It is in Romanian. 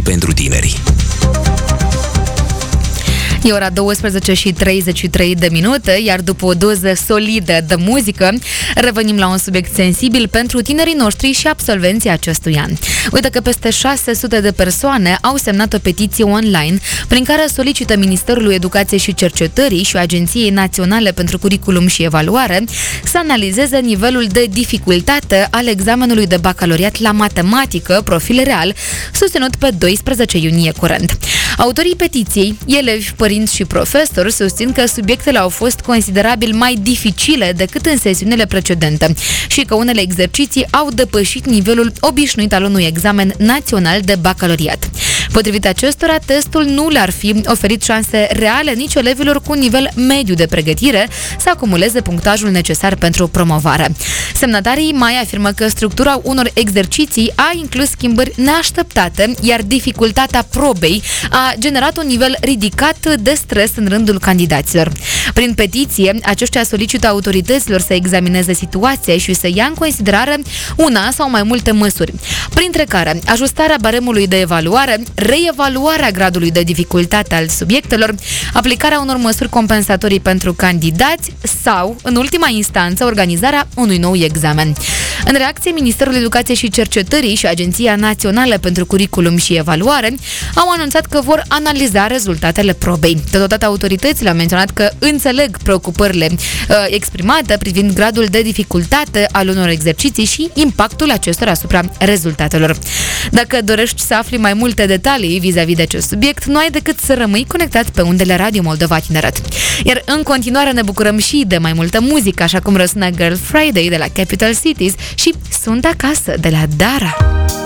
pentru tineri. E ora 12:33, iar după o doză solidă de muzică, revenim la un subiect sensibil pentru tinerii noștri și absolvenții acestui an. Uite că peste 600 de persoane au semnat o petiție online prin care solicită Ministerului Educației și Cercetării și Agenției Naționale pentru Curriculum și Evaluare să analizeze nivelul de dificultate al examenului de bacalaureat la matematică, profil real, susținut pe 12 iunie curent. Autorii petiției, elevi, părinți și profesori, susțin că subiectele au fost considerabil mai dificile decât în sesiunile precedente și că unele exerciții au depășit nivelul obișnuit al unui examen național de bacalaureat. Potrivit acestora, testul nu le-ar fi oferit șanse reale nici elevilor cu un nivel mediu de pregătire să acumuleze punctajul necesar pentru promovare. Semnatarii mai afirmă că structura unor exerciții a inclus schimbări neașteptate, iar dificultatea probei a generat un nivel ridicat de stres în rândul candidaților. Prin petiție, aceștia solicită autorităților să examineze situația și să ia în considerare una sau mai multe măsuri, printre care ajustarea baremului de evaluare, reevaluarea gradului de dificultate al subiectelor, aplicarea unor măsuri compensatorii pentru candidați sau, în ultima instanță, organizarea unui nou examen. În reacție, Ministerul Educației și Cercetării și Agenția Națională pentru Curriculum și Evaluare au anunțat că vor analiza rezultatele probei. Totodată, autoritățile au menționat că înțeleg preocupările exprimate privind gradul de dificultate al unor exerciții și impactul acestora asupra rezultatelor. Dacă dorești să afli mai multe detalii vis-a-vis de acest subiect, nu ai decât să rămâi conectat pe undele Radio Moldova Tineret. Iar în continuare ne bucurăm și de mai multă muzică, așa cum răsună Girl Friday de la Capital Cities și Sunt acasă de la Dara.